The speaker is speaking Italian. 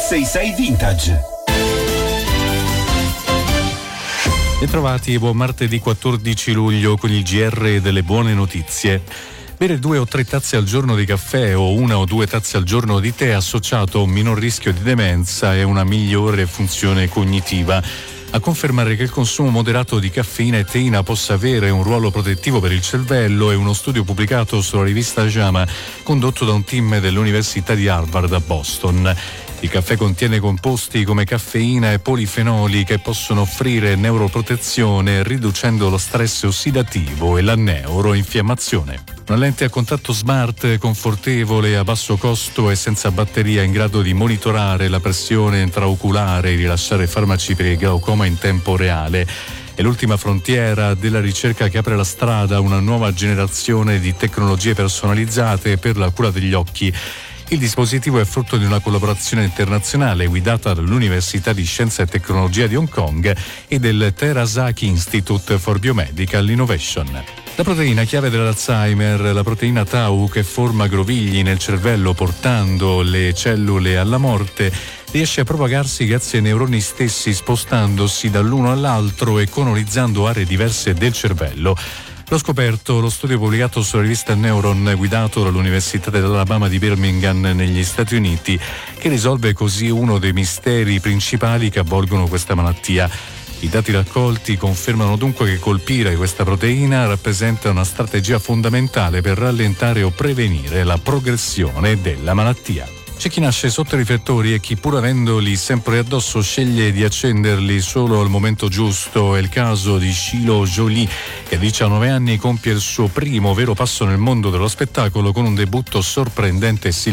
1066 Vintage. Bentrovati, buon martedì 14 luglio con il GR delle buone notizie. Bere 2 o 3 tazze al giorno di caffè o 1 o 2 tazze al giorno di tè associato a un minor rischio di demenza e una migliore funzione cognitiva. A confermare che il consumo moderato di caffeina e teina possa avere un ruolo protettivo per il cervello è uno studio pubblicato sulla rivista JAMA condotto da un team dell'Università di Harvard a Boston. Il caffè contiene composti come caffeina e polifenoli che possono offrire neuroprotezione riducendo lo stress ossidativo e la neuroinfiammazione. Una lente a contatto smart, confortevole, a basso costo e senza batteria in grado di monitorare la pressione intraoculare e rilasciare farmaci per il glaucoma in tempo reale. È l'ultima frontiera della ricerca che apre la strada a una nuova generazione di tecnologie personalizzate per la cura degli occhi. Il dispositivo è frutto di una collaborazione internazionale guidata dall'Università di Scienza e Tecnologia di Hong Kong e del Terasaki Institute for Biomedical Innovation. La proteina chiave dell'Alzheimer, la proteina tau che forma grovigli nel cervello portando le cellule alla morte, riesce a propagarsi grazie ai neuroni stessi spostandosi dall'uno all'altro e colonizzando aree diverse del cervello. L'ho scoperto lo studio pubblicato sulla rivista Neuron guidato dall'Università dell'Alabama di Birmingham negli Stati Uniti, che risolve così uno dei misteri principali che avvolgono questa malattia. I dati raccolti confermano dunque che colpire questa proteina rappresenta una strategia fondamentale per rallentare o prevenire la progressione della malattia. C'è chi nasce sotto i riflettori e chi, pur avendoli sempre addosso, sceglie di accenderli solo al momento giusto. È il caso di Shiloh Jolie, che a 19 anni compie il suo primo vero passo nel mondo dello spettacolo con un debutto sorprendente e